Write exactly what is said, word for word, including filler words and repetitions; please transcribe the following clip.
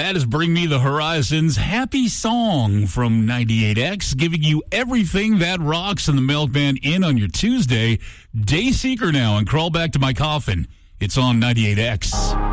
That is Bring Me the Horizons. Happy song from ninety-eight X, giving you everything that rocks in the Milkman in on your Tuesday. Dayseeker now and Crawl Back to My Coffin. It's on ninety-eight X.